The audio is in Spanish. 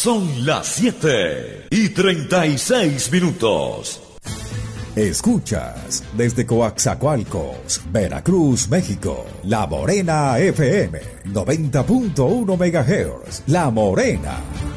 Son las 7:36. Escuchas desde Coaxacualcos, Veracruz, México, La Morena FM, 90.1 MHz, La Morena.